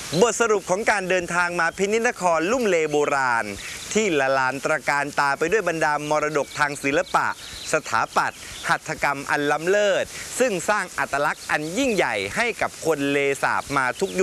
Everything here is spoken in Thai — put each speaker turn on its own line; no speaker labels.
บทสรุปของการเดินทางมาพินิจนครลุ่มเลโบราณที่ละลานตระการตาไปด้วยบรรดามรดกทางศิลปะสถาปัตย์หัตถกรรมอันล้ำเลิศซึ่งสร้างอัตลักษณ์อันยิ่งใหญ่ให้กับคนเลสาบมาทุกยุค